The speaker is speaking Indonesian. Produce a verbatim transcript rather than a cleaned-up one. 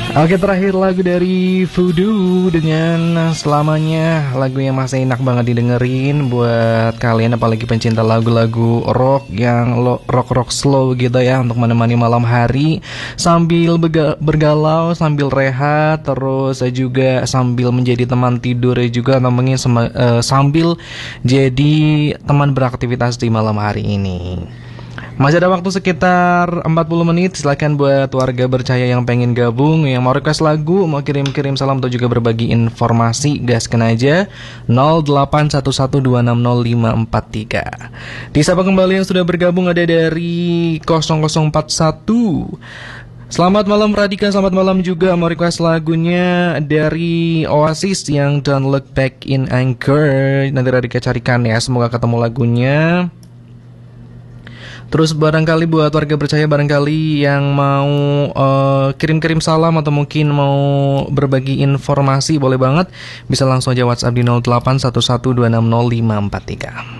Oke, terakhir lagu dari Voodoo dengan Selamanya. Lagu yang masih enak banget didengerin buat kalian apalagi pencinta lagu-lagu rock yang rock-rock slow gitu ya, untuk menemani malam hari sambil bega- bergalau, sambil rehat, terus juga sambil menjadi teman tidur juga, atau mungkin sem- uh, sambil jadi teman beraktivitas di malam hari ini. Masih ada waktu sekitar empat puluh menit. Silakan buat warga Bercahaya yang pengen gabung, yang mau request lagu, mau kirim-kirim salam atau juga berbagi informasi, gaskan aja nol delapan satu satu dua enam nol lima empat tiga. Disapa kembali yang sudah bergabung ada dari nol nol empat satu. Selamat malam Radika, selamat malam juga. Mau request lagunya dari Oasis yang Don't Look Back in Anger. Nanti Radika carikan ya, semoga ketemu lagunya. Terus barangkali buat warga Bercahaya barangkali yang mau uh, kirim-kirim salam atau mungkin mau berbagi informasi, boleh banget. Bisa langsung aja WhatsApp di nol delapan satu satu dua enam nol lima empat tiga.